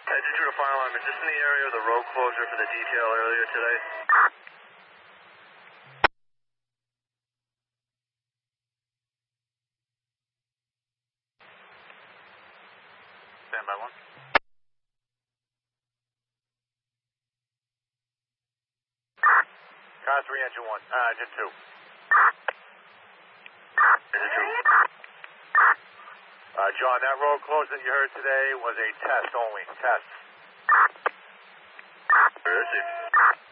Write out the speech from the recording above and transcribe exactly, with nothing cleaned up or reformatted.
Engine two to fire alarm. Is this in the area of the road closure for the detail earlier today? Stand by one. Car three, engine one. Uh, engine two. Engine two. Uh, John, that road closure that you heard today was a test only. Test. Where is he?